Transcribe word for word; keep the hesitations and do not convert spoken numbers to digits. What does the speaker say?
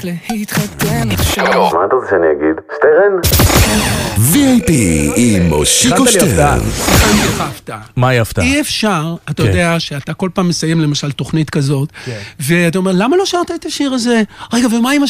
להתחתן עכשיו. מה אתה רוצה שאני אגיד? שטרן? וי איי פי עם מושיקו שטרן. הכנתי לך הפתעה. מה היא הפתעה? אי אפשר, אתה יודע שאתה כל פעם מסיים למשל תוכנית כזאת, ואתה אומר, למה לא שרת את השיר הזה? רגע, ומה עם